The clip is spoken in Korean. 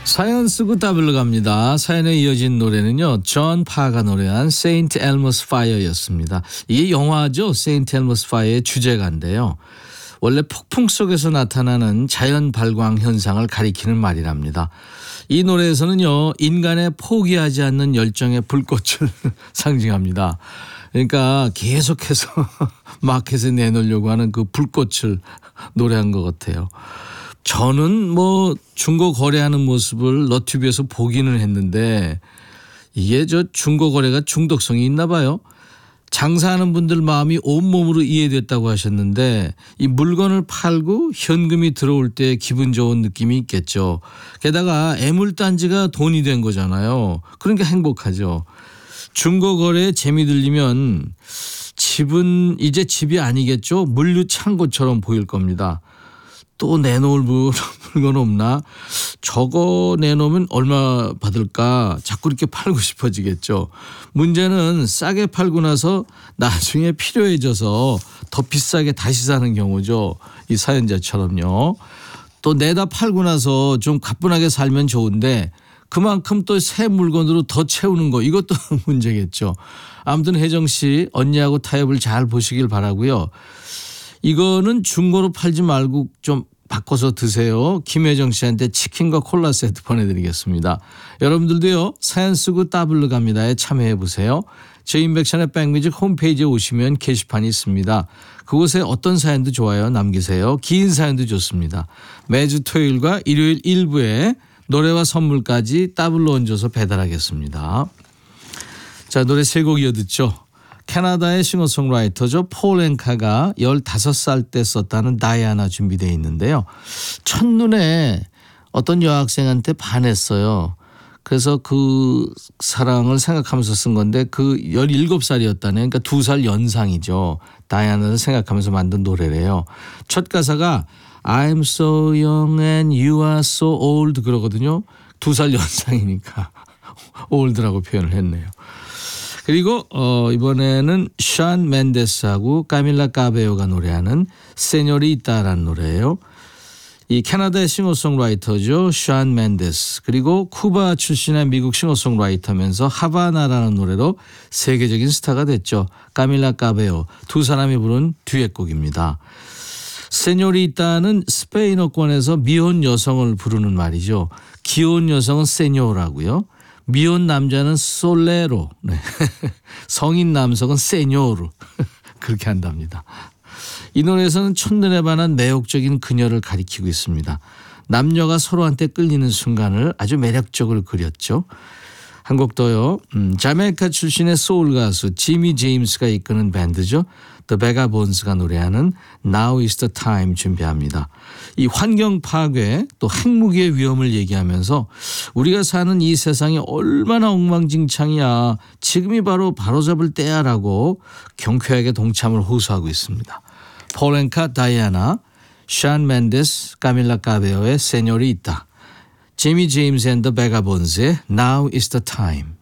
사연 쓰고 답을 갑니다. 사연에 이어진 노래는요, 존 파가 노래한 Saint Elmo's Fire였습니다. 이게 영화죠. Saint Elmo's Fire의 주제가인데요. 원래 폭풍 속에서 나타나는 자연 발광 현상을 가리키는 말이랍니다. 이 노래에서는요, 인간의 포기하지 않는 열정의 불꽃을 상징합니다. 그러니까 계속해서 마켓에 내놓으려고 하는 그 불꽃을 노래한 것 같아요. 저는 뭐 중고 거래하는 모습을 너튜브에서 보기는 했는데 이게 저 중고 거래가 중독성이 있나 봐요. 장사하는 분들 마음이 온몸으로 이해됐다고 하셨는데 이 물건을 팔고 현금이 들어올 때 기분 좋은 느낌이 있겠죠. 게다가 애물단지가 돈이 된 거잖아요. 그러니까 행복하죠. 중고 거래에 재미 들리면 집은 이제 집이 아니겠죠. 물류 창고처럼 보일 겁니다. 또 내놓을 물건 없나? 저거 내놓으면 얼마 받을까? 자꾸 이렇게 팔고 싶어지겠죠. 문제는 싸게 팔고 나서 나중에 필요해져서 더 비싸게 다시 사는 경우죠. 이 사연자처럼요. 또 내다 팔고 나서 좀 가뿐하게 살면 좋은데 그만큼 또 새 물건으로 더 채우는 거, 이것도 문제겠죠. 아무튼 혜정 씨, 언니하고 타협을 잘 보시길 바라고요. 이거는 중고로 팔지 말고 좀 바꿔서 드세요. 김혜정 씨한테 치킨과 콜라 세트 보내드리겠습니다. 여러분들도요, 사연 쓰고 따블로 갑니다에 참여해 보세요. 저희 인백션의 백뮤직 홈페이지에 오시면 게시판이 있습니다. 그곳에 어떤 사연도 좋아요. 남기세요. 긴 사연도 좋습니다. 매주 토요일과 일요일 일부에 노래와 선물까지 따블로 얹어서 배달하겠습니다. 자, 노래 세 곡 이어 듣죠. 캐나다의 싱어송라이터죠. 폴 앵카가 15살 때 썼다는 다이아나 준비되어 있는데요. 첫눈에 어떤 여학생한테 반했어요. 그래서 그 사랑을 생각하면서 쓴 건데 그 17살이었다네. 그러니까 2살 연상이죠. 다이아나를 생각하면서 만든 노래래요. 첫 가사가 I'm so young and you are so old 그러거든요. 2살 연상이니까 old라고 표현을 했네요. 그리고 이번에는 샤운 멘데스하고 까밀라 카베요가 노래하는 세뇨리타라는 노래예요. 이 캐나다의 싱어송라이터죠. 샤운 멘데스. 그리고 쿠바 출신의 미국 싱어송라이터면서 하바나라는 노래로 세계적인 스타가 됐죠. 까밀라 카베요. 두 사람이 부른 듀엣곡입니다. 세뇨리타는 스페인어권에서 미혼 여성을 부르는 말이죠. 귀여운 여성은 세뇨라고요. 미혼 남자는 솔레로, 네. 성인 남성은 세뇨르 그렇게 한답니다. 이 노래에서는 첫눈에 반한 매혹적인 그녀를 가리키고 있습니다. 남녀가 서로한테 끌리는 순간을 아주 매력적으로 그렸죠. 한 곡 더요. 자메이카 출신의 소울 가수 지미 제임스가 이끄는 밴드죠. The Vagabonds가 노래하는 Now is the time 준비합니다. 이 환경 파괴 또 핵무기의 위험을 얘기하면서 우리가 사는 이 세상이 얼마나 엉망진창이야. 지금이 바로잡을 때야라고 경쾌하게 동참을 호소하고 있습니다. 폴 앵카 다이아나, 샤운 멘데스, 까밀라 카베오의 세뇨리타, 지미 제임스 앤 더 베가본스의 Now is the time.